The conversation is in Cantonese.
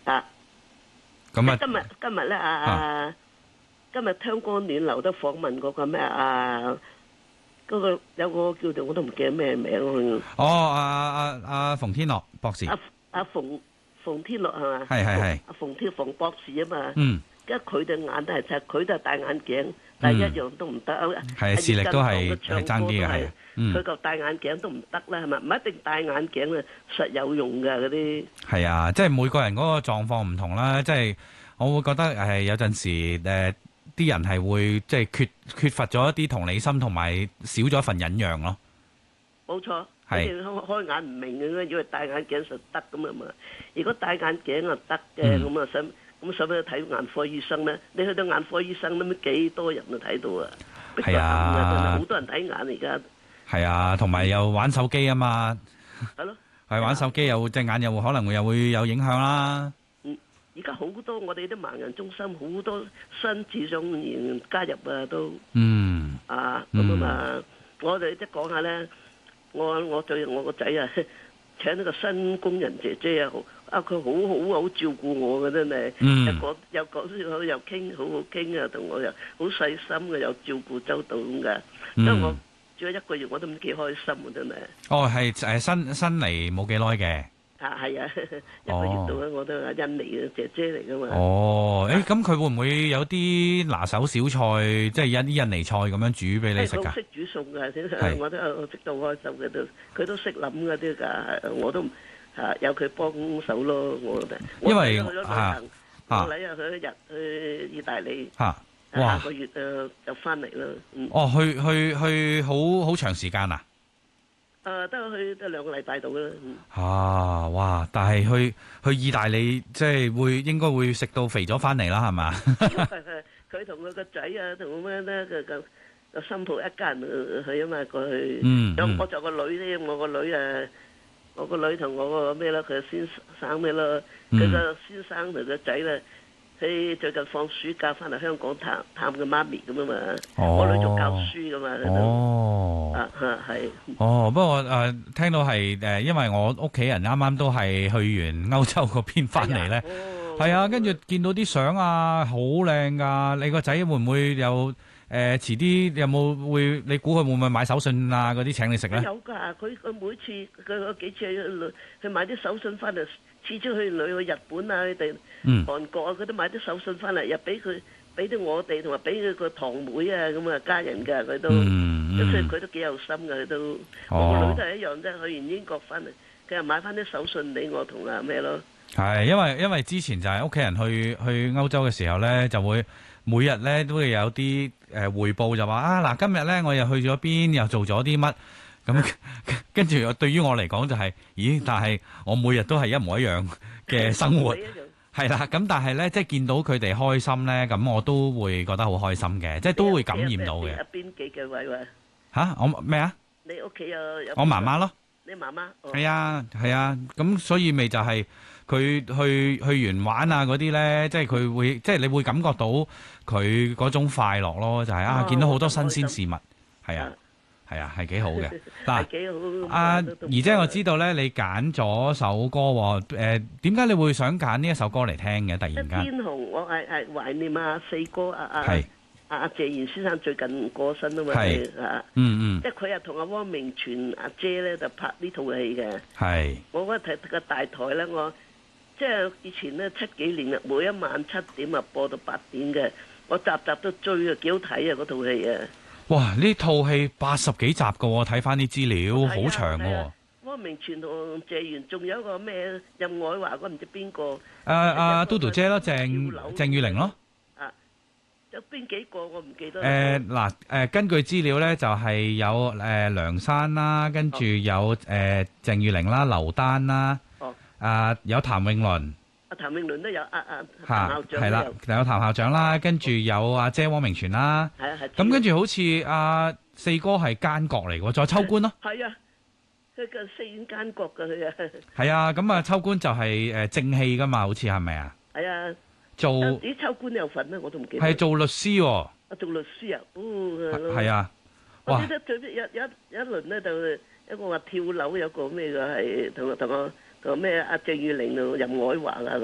啊， 咁啊， 今日咧今日香港暖流都訪問嗰個咩嗰個有個叫做我都唔記得咩名馮天樂博士， 馮天樂係嘛？ 係馮博士啊嘛。 嗯， 因為佢對眼都係赤，佢都係戴眼鏡，但係一樣都唔得。 係視力都係爭啲嘅，係。 佢個戴眼鏡都唔得啦，係咪？唔一定戴眼鏡啊，實有用㗎嗰啲。係啊，即係每個人嗰個狀況唔同啦。即係我會覺得有陣時啲人係會即係缺乏咗一啲同理心，同埋少咗一份忍讓咯。 冇錯，係開眼唔明嘅，以為戴眼鏡就得咁啊嘛。如果戴眼鏡啊得嘅，咁啊使唔使睇眼科醫生咧？你去到眼科醫生咁幾多人都睇到啊？係啊，好多人睇眼而家。 係啊，同埋又玩手機啊嘛。 係咯。 係玩手機隻眼又可能會有影響啦。 而家好多我哋啲盲人中心好多新智障員加入啊都。咁啊嘛，我哋即係講下咧，我最近我個仔啊請咗個新工人姐姐啊，佢好照顧我嘅真係。又講又傾好傾啊，同我又好細心嘅，又照顧周到咁嘅。因為我做咗1個月，我都唔幾開心啊真係。 係新嚟冇幾耐嘅。 係啊，1個月到啦，我都係印尼嘅姐姐嚟噶嘛。 咁佢會唔會有啲拿手小菜，即係印尼菜咁樣煮俾你食㗎？ 佢識煮餸㗎，我都識到開心嘅，佢都識諗嗰啲㗎，我都有佢幫手咯，我覺得。因為去咗旅行，我禮日去1日去意大利，下個月就翻嚟啦。 去好長時間啊？ 都去2個禮拜度啦。 哇！但係去意大利，即係應該會食到肥咗翻嚟啦，係嘛？ 佢同佢個仔啊，同咩咧個新抱一家人去啊嘛，過去。我就個女咧，我個女同我個咩啦，佢先生咩啦，佢個先生同個仔咧，佢最近放暑假翻嚟香港探佢媽咪咁啊嘛。我女仲教書噶嘛。係。 不過聽到係因為我屋企人啱啱都係去完歐洲嗰邊翻嚟咧，係啊，跟住見到啲相啊，好靚噶。你個仔會唔會有遲啲有冇會？你估佢會唔會買手信啊？嗰啲請你食咧？ 有㗎，佢每次佢幾次去買啲手信翻嚟，次次去去日本啊，佢哋韓國啊，佢都買啲手信翻嚟，又俾到我哋，同埋俾佢個堂妹啊咁啊家人㗎，佢都，所以佢都幾有心㗎，佢都。我個女都係一樣啫，去完英國翻嚟，佢又買翻啲手信俾我同咩咯。 係因為之前就係屋企人去歐洲嘅時候咧，就會每日咧都會有啲彙報，就話嗱今日咧我又去咗邊，又做咗啲乜咁，跟住對於我嚟講就係，但係我每日都係一模一樣嘅生活。係啦，咁但係咧，即係見到佢哋開心咧，咁我都會覺得好開心嘅，即係都會感染到嘅。 邊幾個位喎？ 我咩啊？ 你屋企有我媽媽咯。 你媽媽？ 係啊，咁所以咪就係佢去完玩啊嗰啲咧，即係佢會，即係你會感覺到佢嗰種快樂咯，就係見到好多新鮮事物，係啊。係幾好嘅。嗱，姨姐，我知道咧，你揀咗首歌喎。點解你會想揀呢一首歌嚟聽嘅？突然間。天虹，我係懷念四哥謝賢先生最近過身啊嘛。即係佢又同汪明荃阿姐咧就拍呢套戲嘅。係。我嗰睇個大台咧，我即係以前咧70幾年每一晚7點啊播到8點嘅，我集集都追啊，幾好睇啊嗰套戲啊！ 哇！呢套戲80幾集㗎喎，睇翻啲資料，好長喎。 汪明荃同謝賢，仲有一個咩任愛華嗰唔知邊個？ 嘟嘟姐咯，鄭裕玲咯。 有邊幾個我唔記得。 根據資料咧，就係有梁山啦，跟住有鄭裕玲啦、劉丹啦，有譚詠麟。 譚詠麟都有譚校長， 係啦，有譚校長啦，跟住有阿姐汪明荃啦，咁跟住好似四哥係奸角嚟喎，再秋官咯， 係啊，佢個飾演奸角噶佢啊， 係啊，咁秋官就係正氣噶嘛，好似係咪啊？係啊，做啲秋官有份咧，我都唔記得。 係做律師喎， 做律師啊， 係啊， 我記得最一輪咧就一個話跳樓，有個咩嘅係同我咩阿鄭裕玲同任愛華啊。